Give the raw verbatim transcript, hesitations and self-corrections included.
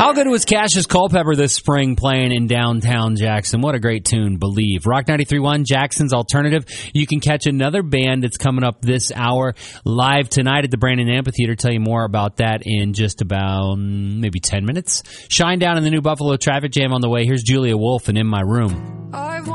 How good was Cassius Culpepper this spring playing in downtown Jackson? What a great tune, Believe. Rock ninety-three point one, Jackson's Alternative. You can catch another band that's coming up this hour live tonight at the Brandon Amphitheater. Tell you more about that in just about maybe ten minutes. Shine Down in the new Buffalo Traffic Jam on the way. Here's Julia Wolf and In My Room.